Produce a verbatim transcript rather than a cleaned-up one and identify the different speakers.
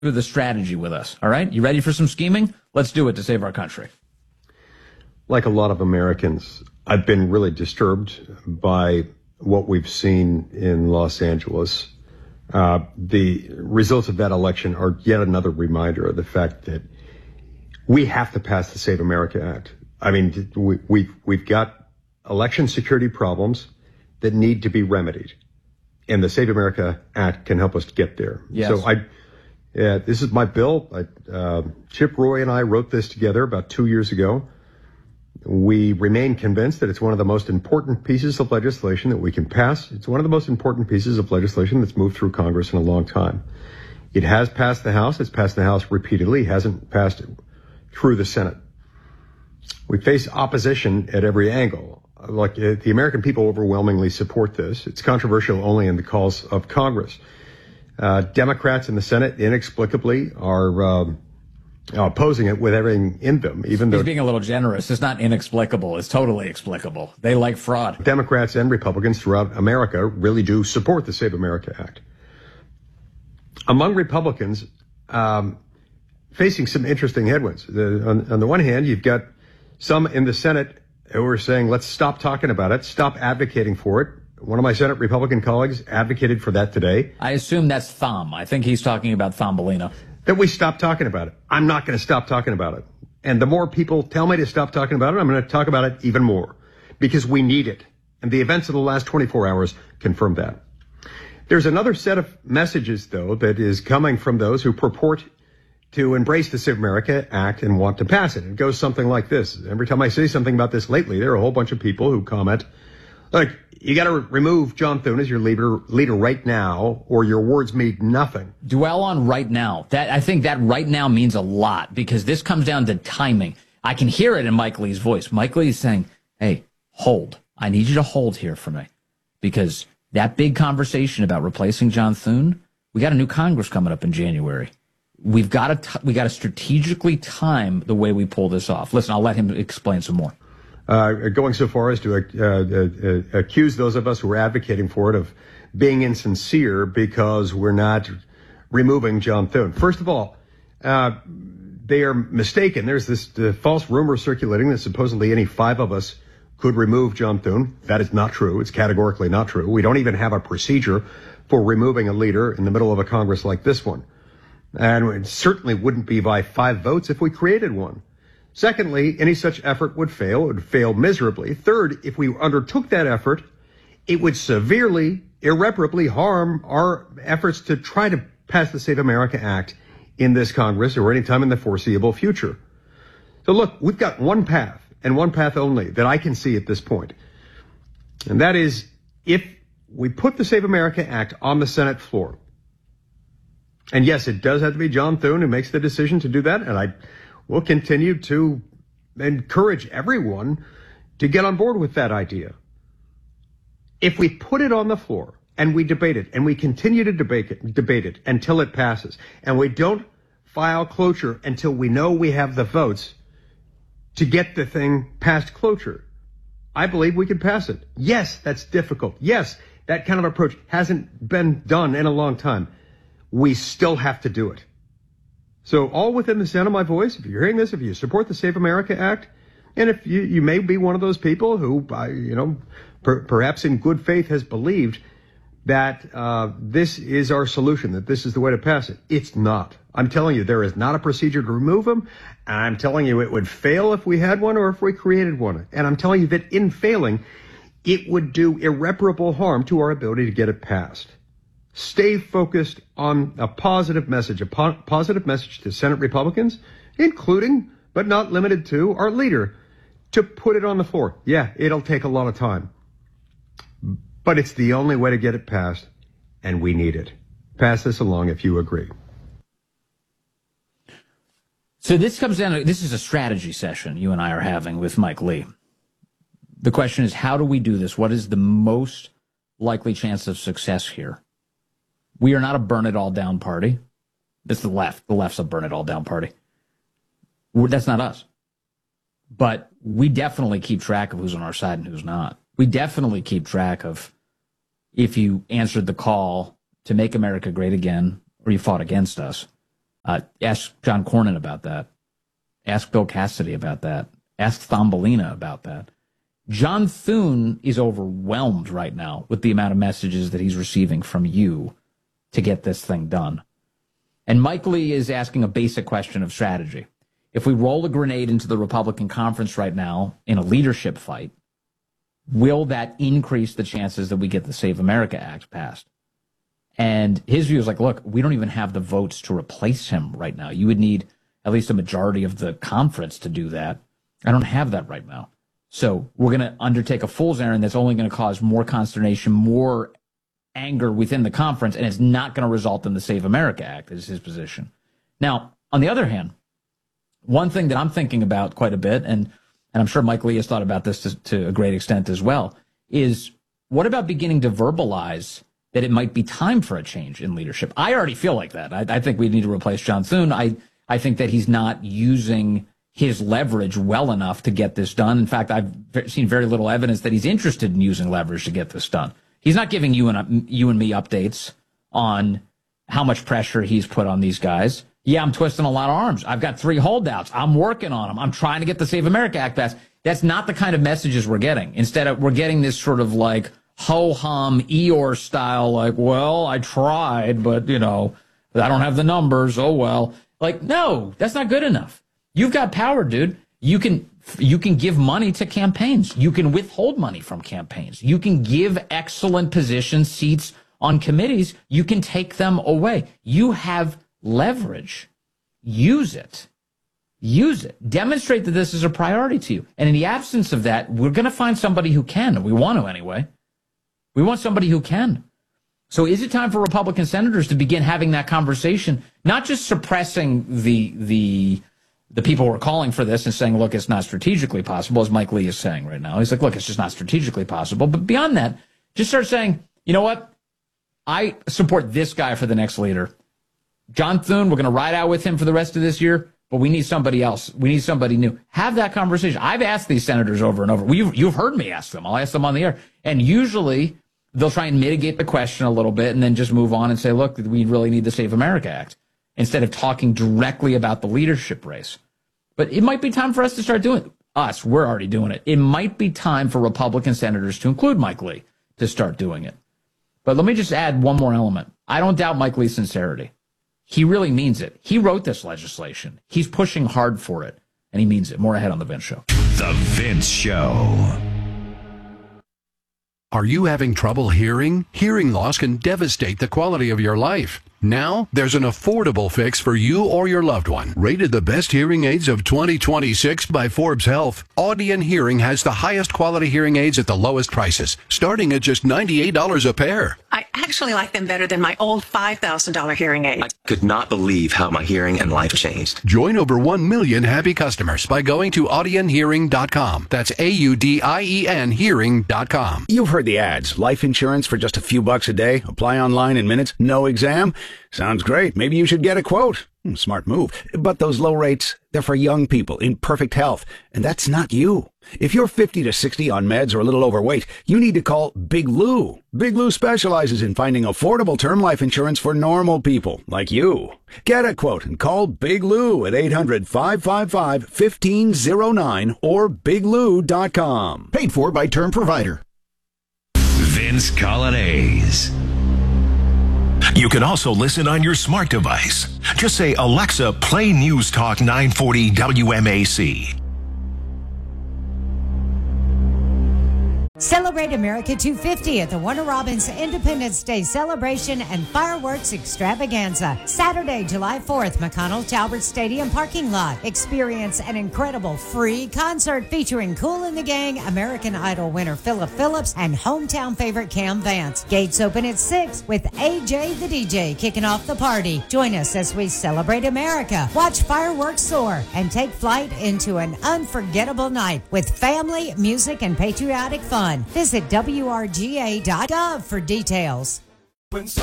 Speaker 1: through the strategy with us. All right? You ready for some scheming? Let's do it to save our country.
Speaker 2: Like a lot of Americans, I've been really disturbed by what we've seen in Los Angeles. Uh, the results of that election are yet another reminder of the fact that we have to pass the Save America Act. I mean, we, we've, we've got election security problems that need to be remedied, and the Save America Act can help us get there.
Speaker 1: Yes.
Speaker 2: So I, yeah, this is my bill. I, uh, Chip Roy and I wrote this together about two years ago. We remain convinced that it's one of the most important pieces of legislation that we can pass. It's one of the most important pieces of legislation that's moved through Congress in a long time. It has passed the House. It's passed the House repeatedly. It hasn't passed through the Senate. We face opposition at every angle. Like uh, the American people overwhelmingly support this. It's controversial only in the calls of Congress. Uh, Democrats in the Senate inexplicably are um, opposing it with everything in them, even though
Speaker 1: he's being a little generous. It's not inexplicable. It's totally explicable. They like fraud.
Speaker 2: Democrats and Republicans throughout America really do support the Save America Act. Among Republicans, um, facing some interesting headwinds. The, on, on the one hand, you've got some in the Senate who are saying, let's stop talking about it, stop advocating for it. One of my Senate Republican colleagues advocated for that today.
Speaker 1: I assume that's Thom. I think he's talking about Thumbelina.
Speaker 2: That we stop talking about it. I'm not going to stop talking about it. And the more people tell me to stop talking about it, I'm going to talk about it even more because we need it. And the events of the last twenty-four hours confirm that. There's another set of messages, though, that is coming from those who purport to embrace the Save America Act and want to pass it. It goes something like this. Every time I say something about this lately, there are a whole bunch of people who comment, look, you got to re- remove John Thune as your leader, leader right now, or your words mean nothing.
Speaker 1: Dwell on right now. That I think that right now means a lot because this comes down to timing. I can hear it in Mike Lee's voice. Mike Lee is saying, hey, hold. I need you to hold here for me because that big conversation about replacing John Thune, we got a new Congress coming up in January. We've got to t- we got to strategically time the way we pull this off. Listen, I'll let him explain some more.
Speaker 2: Uh, going so far as to uh, uh, uh, accuse those of us who are advocating for it of being insincere because we're not removing John Thune. First of all, uh, they are mistaken. There's this uh, false rumor circulating that supposedly any five of us could remove John Thune. That is not true. It's categorically not true. We don't even have a procedure for removing a leader in the middle of a Congress like this one. And it certainly wouldn't be by five votes if we created one. Secondly, any such effort would fail. It would fail miserably. Third, if we undertook that effort, it would severely, irreparably harm our efforts to try to pass the Save America Act in this Congress or any time in the foreseeable future. So look, we've got one path and one path only that I can see at this point. And that is if we put the Save America Act on the Senate floor. And yes, it does have to be John Thune who makes the decision to do that. And I will continue to encourage everyone to get on board with that idea. If we put it on the floor and we debate it and we continue to debate it, debate it until it passes and we don't file cloture until we know we have the votes to get the thing past cloture, I believe we can pass it. Yes, that's difficult. Yes, that kind of approach hasn't been done in a long time. We still have to do it. So all within the sound of my voice, if you're hearing this, if you support the Save America Act, and if you, you may be one of those people who, uh, you know, per, perhaps in good faith has believed that uh, this is our solution, that this is the way to pass it. It's not. I'm telling you, there is not a procedure to remove them. And I'm telling you, it would fail if we had one or if we created one. And I'm telling you that in failing, it would do irreparable harm to our ability to get it passed. Stay focused on a positive message, a po- positive message to Senate Republicans, including, but not limited to, our leader, to put it on the floor. Yeah, it'll take a lot of time, but it's the only way to get it passed, and we need it. Pass this along if you agree.
Speaker 1: So this comes down to, this is a strategy session you and I are having with Mike Lee. The question is, how do we do this? What is the most likely chance of success here? We are not a burn it all down party. It's the left. The left's a burn it all down party. We're, that's not us. But we definitely keep track of who's on our side and who's not. We definitely keep track of if you answered the call to make America great again or you fought against us. Uh, ask John Cornyn about that. Ask Bill Cassidy about that. Ask Thumbelina about that. John Thune is overwhelmed right now with the amount of messages that he's receiving from you to get this thing done. And Mike Lee is asking a basic question of strategy. If we roll a grenade into the Republican conference right now in a leadership fight, will that increase the chances that we get the Save America Act passed? And his view is like, look, we don't even have the votes to replace him right now. You would need at least a majority of the conference to do that. I don't have that right now. So we're going to undertake a fool's errand that's only going to cause more consternation, more anger within the conference, and it's not going to result in the Save America Act, is his position. Now, on the other hand, one thing that I'm thinking about quite a bit, and, and I'm sure Mike Lee has thought about this to, to a great extent as well, is what about beginning to verbalize that it might be time for a change in leadership? I already feel like that. I, I think we need to replace John Thune. I, I think that he's not using his leverage well enough to get this done. In fact, I've seen very little evidence that he's interested in using leverage to get this done. He's not giving you and you and me updates on how much pressure he's put on these guys. Yeah, I'm twisting a lot of arms. I've got three holdouts. I'm working on them. I'm trying to get the Save America Act passed. That's not the kind of messages we're getting. Instead, of, we're getting this sort of like ho-hum Eeyore style, like, well, I tried, but, you know, I don't have the numbers. Oh, well. Like, no, that's not good enough. You've got power, dude. You can you can give money to campaigns. You can withhold money from campaigns. You can give excellent positions, seats on committees. You can take them away. You have leverage. Use it. Use it. Demonstrate that this is a priority to you. And in the absence of that, we're going to find somebody who can. We want to anyway. We want somebody who can. So is it time for Republican senators to begin having that conversation, not just suppressing the the the people who are calling for this and saying, look, it's not strategically possible, as Mike Lee is saying right now. He's like, look, it's just not strategically possible. But beyond that, just start saying, you know what? I support this guy for the next leader. John Thune, we're going to ride out with him for the rest of this year, but we need somebody else. We need somebody new. Have that conversation. I've asked these senators over and over. You've, you've heard me ask them. I'll ask them on the air. And usually they'll try and mitigate the question a little bit and then just move on and say, look, we really need the Save America Act, instead of talking directly about the leadership race. But it might be time for us to start doing it. Us, we're already doing it. It might be time for Republican senators to include Mike Lee to start doing it. But let me just add one more element. I don't doubt Mike Lee's sincerity. He really means it. He wrote this legislation. He's pushing hard for it, and he means it. More ahead on The Vince Show.
Speaker 3: The Vince Show. Are you having trouble hearing? Hearing loss can devastate the quality of your life. Now, there's an affordable fix for you or your loved one. Rated the best hearing aids of twenty twenty-six by Forbes Health, Audion Hearing has the highest quality hearing aids at the lowest prices, starting at just ninety-eight dollars a pair.
Speaker 4: I actually like them better than my old five thousand dollars hearing aids.
Speaker 5: I could not believe how my hearing and life changed.
Speaker 3: Join over one million happy customers by going to audion hearing dot com. That's A U D I E N hearing dot com.
Speaker 6: You've heard the ads. Life insurance for just a few bucks a day. Apply online in minutes. No exam. Sounds great. Maybe you should get a quote. Hmm, smart move. But those low rates, they're for young people in perfect health. And that's not you. If you're fifty to sixty on meds or a little overweight, you need to call Big Lou. Big Lou specializes in finding affordable term life insurance for normal people like you. Get a quote and call Big Lou at eight hundred, five five five, one five zero nine or big lou dot com.
Speaker 7: Paid for by Term Provider.
Speaker 3: Vince Colonnese.
Speaker 8: You can also listen on your smart device. Just say, Alexa, play News Talk nine forty W M A C.
Speaker 9: Celebrate America two fifty at the Warner Robins Independence Day Celebration and Fireworks Extravaganza. Saturday, July fourth, McConnell Talbert Stadium parking lot. Experience an incredible free concert featuring Kool and the Gang, American Idol winner Philip Phillips, and hometown favorite Cam Vance. Gates open at six with A J the D J kicking off the party. Join us as we celebrate America, watch fireworks soar, and take flight into an unforgettable night with family, music, and patriotic fun. Visit W R G A dot gov for details.